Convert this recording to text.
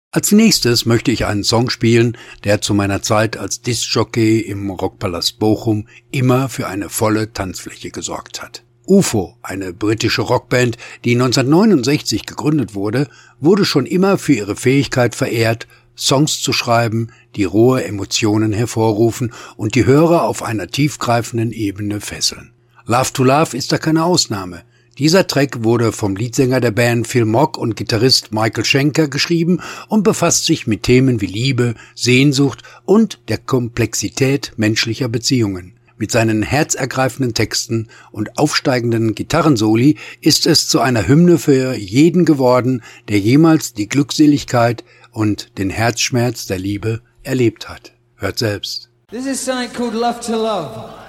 Als nächstes möchte ich einen Song spielen, der zu meiner Zeit als Diskjockey im Rockpalast Bochum immer für eine volle Tanzfläche gesorgt hat. UFO, eine britische Rockband, die 1969 gegründet wurde, wurde schon immer für ihre Fähigkeit verehrt, Songs zu schreiben, die rohe Emotionen hervorrufen und die Hörer auf einer tiefgreifenden Ebene fesseln. Love to Love ist da keine Ausnahme. Dieser Track wurde vom Leadsänger der Band Phil Mogg und Gitarrist Michael Schenker geschrieben und befasst sich mit Themen wie Liebe, Sehnsucht und der Komplexität menschlicher Beziehungen. Mit seinen herzergreifenden Texten und aufsteigenden Gitarrensoli ist es zu einer Hymne für jeden geworden, der jemals die Glückseligkeit und den Herzschmerz der Liebe erlebt hat. Hört selbst. This is something called Love to Love.